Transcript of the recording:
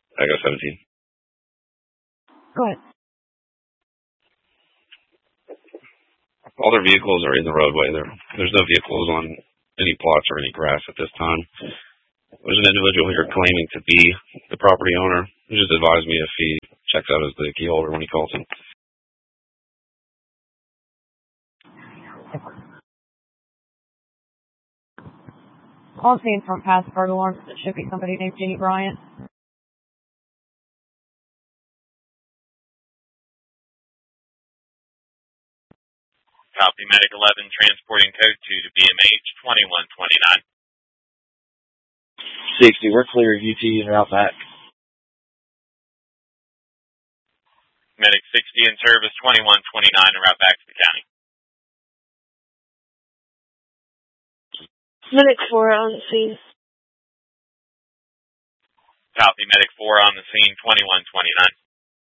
I got 17. Go ahead. All their vehicles are in the roadway. There's no vehicles on any plots or any grass at this time. There's an individual here claiming to be the property owner. He just advised me if he checks out as the key holder when he calls him. On scene from past burglar alarms. It should be somebody named Jenny Bryant. Copy, Medic 11, transporting code 2 to BMH 2129. 60, we're clear of UT and route back. Medic 60 in service 2129 and route back to the county. Medic 4 on the scene. Copy, Medic 4 on the scene 2129.